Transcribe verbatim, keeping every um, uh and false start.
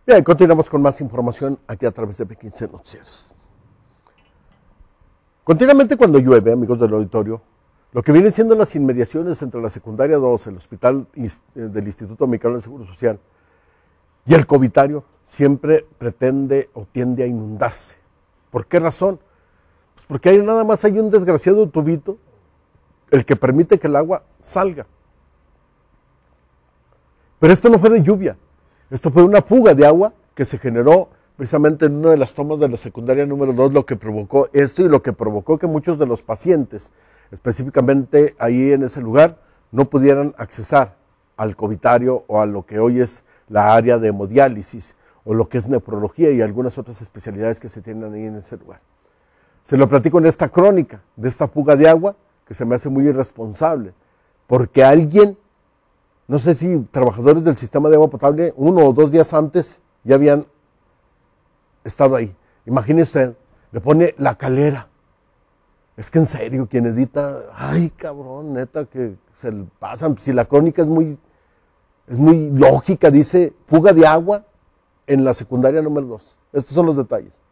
Bien, continuamos con más información aquí a través de B quince Noticieros. Continuamente cuando llueve, amigos del auditorio, lo que vienen siendo las inmediaciones entre la secundaria dos, el hospital del Instituto Mexicano del Seguro Social y el Covitario, siempre pretende o tiende a inundarse. ¿Por qué razón? Pues porque ahí nada más hay un desgraciado tubito, el que permite que el agua salga. Pero esto no fue de lluvia, esto fue una fuga de agua que se generó precisamente en una de las tomas de la secundaria número dos, lo que provocó esto y lo que provocó que muchos de los pacientes, específicamente ahí en ese lugar, no pudieran accesar al Covitario o a lo que hoy es la área de hemodiálisis o lo que es nefrología y algunas otras especialidades que se tienen ahí en ese lugar. Se lo platico en esta crónica de esta fuga de agua que se me hace muy irresponsable, porque alguien, no sé si trabajadores del sistema de agua potable, uno o dos días antes ya habían estado ahí. Imagine usted, le pone la calera. Es que en serio, quien edita, ay cabrón, neta, que se le pasan. Si la crónica es muy, es muy lógica, dice fuga de agua en la secundaria número dos. Estos son los detalles.